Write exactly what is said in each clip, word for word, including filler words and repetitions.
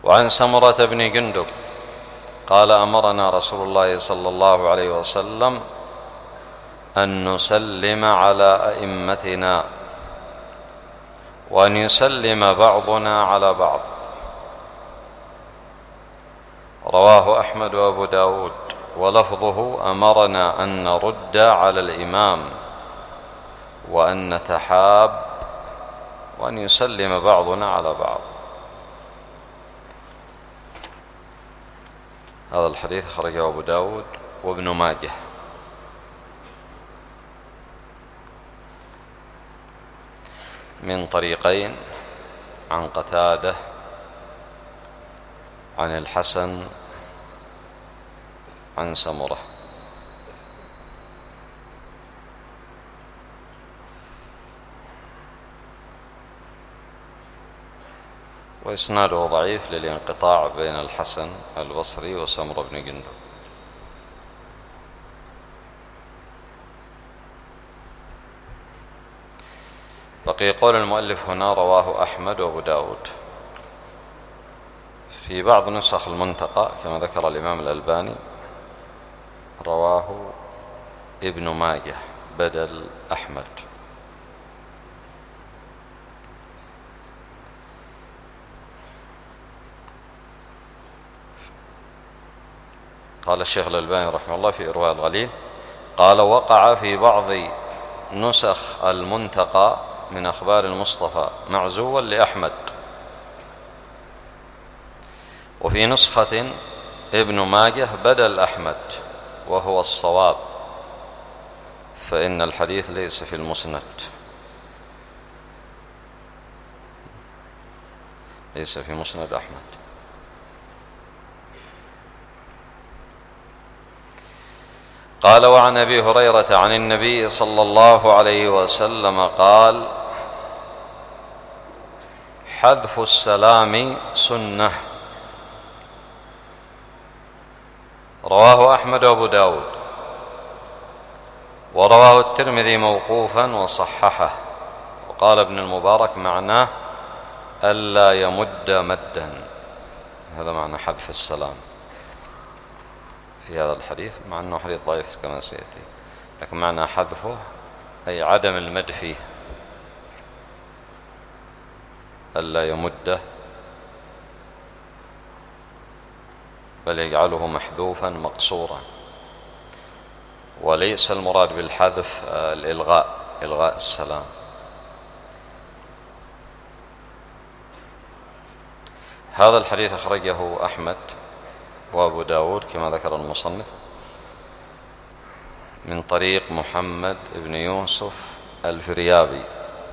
وعن سمرة بن جندب قال أمرنا رسول الله صلى الله عليه وسلم أن نسلم على أئمتنا وأن يسلم بعضنا على بعض. رواه أحمد وأبو داود، ولفظه أمرنا أن نرد على الإمام وأن نتحاب وأن يسلم بعضنا على بعض. هذا الحديث خرجه أبو داود وابن ماجه. من طريقين، عن قتادة عن الحسن عن سمرة. وإسناده ضعيف للانقطاع بين الحسن البصري وسمرة بن جندب. بقي قول المؤلف هنا رواه أحمد وأبو داود. في بعض نسخ المنتقى كما ذكر الإمام الألباني رواه ابن ماجه بدل أحمد. قال الشيخ الألباني رحمه الله في إرواء الغليل، قال: وقع في بعض نسخ المنتقى من أخبار المصطفى معزوا لأحمد، وفي نسخة ابن ماجه بدل أحمد، وهو الصواب، فإن الحديث ليس في المسند، ليس في مسند أحمد. قال: وعن أبي هريرة عن النبي صلى الله عليه وسلم قال: حذف السلام سنة. رواه أحمد وأبو داود، ورواه الترمذي موقوفا وصححه، وقال ابن المبارك معناه ألا يمد مدا. هذا معنى حذف السلام في هذا الحديث، مع أنه حديث ضعيف كما سيأتي، لكن معنى حذفه أي عدم المد فيه، ألا يمده بل يجعله محذوفا مقصورا. وليس المراد بالحذف الإلغاء، إلغاء السلام. هذا الحديث أخرجه أحمد وأبو داود كما ذكر المصنف من طريق محمد بن يوسف الفريابي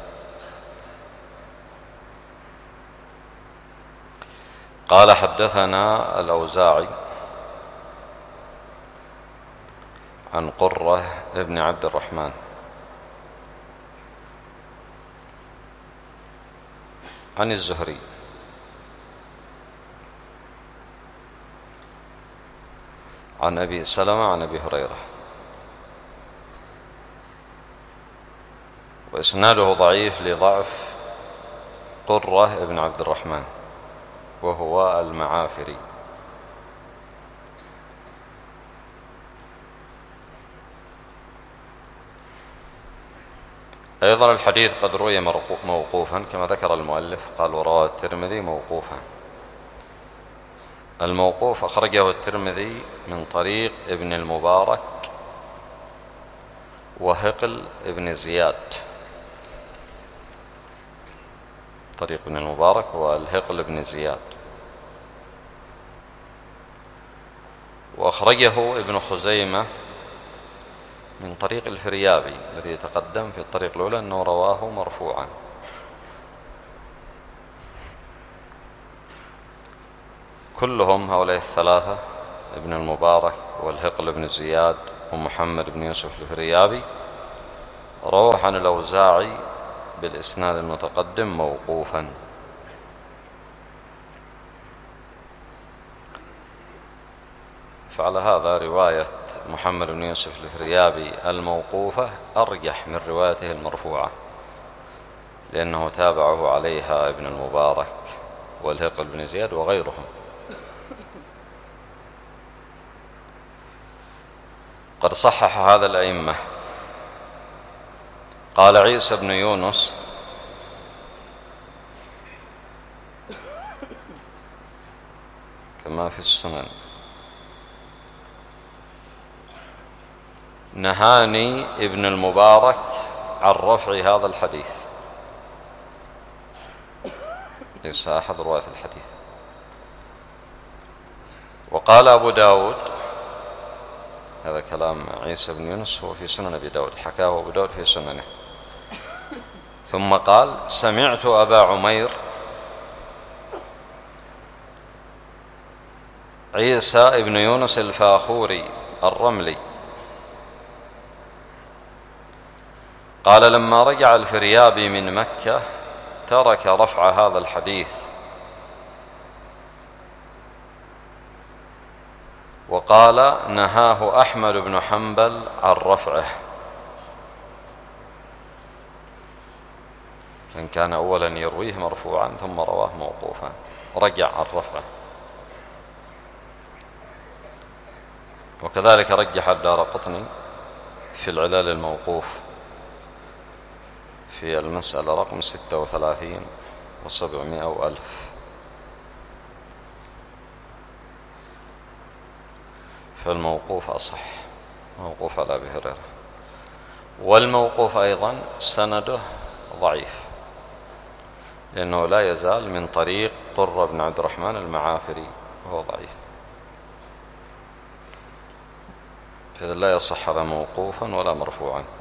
قال: حدثنا الأوزاعي عن قرة بن عبد الرحمن عن الزهري عن أبي سلمة عن أبي هريرة، وإسناده ضعيف لضعف قرة بن عبد الرحمن وهو المعافري. أيضا الحديث قد روي موقوفا كما ذكر المؤلف، قال: ورواه الترمذي موقوفا. الموقوف أخرجه الترمذي من طريق ابن المبارك وهقل ابن زياد. طريق ابن المبارك والهقل ابن زياد. وأخرجه ابن خزيمة من طريق الفريابي الذي يتقدم في الطريق الأولى أنه رواه مرفوعا. كلهم هؤلاء الثلاثة، ابن المبارك والهقل بن زياد ومحمد بن يوسف الفريابي، رووا عن الأوزاعي بالإسناد المتقدم موقوفا. فعلى هذا رواية محمد بن يوسف الفريابي الموقوفة أرجح من روايته المرفوعة، لأنه تابعه عليها ابن المبارك والهقل بن زياد وغيرهم. قد صحح هذا الأئمة. قال عيسى بن يونس كما في السنن: نهاني ابن المبارك عن رفع هذا الحديث. ليس أحد رواة الحديث. وقال أبو داود، هذا كلام عيسى بن يونس هو في سنن أبي داود، حكاه أبو داود في سننه. ثم قال: سمعت أبا عمير عيسى بن يونس الفاخوري الرملي قال: لما رجع الفريابي من مكة ترك رفع هذا الحديث، وقال: نهاه أحمد بن حنبل عن رفعه. إن كان أولا يرويه مرفوعا ثم رواه موقوفا، رجع عن رفعه. وكذلك رجح الدارقطني في العلال الموقوف في المسألة رقم ستة وثلاثين وسبعمائة وألف. فالموقوف أصح، موقوف على أبي هريرة. والموقوف أيضا سنده ضعيف، لأنه لا يزال من طريق طر بن عبد الرحمن المعافري وهو ضعيف، فإذا لا يصح لا موقوفا ولا مرفوعا.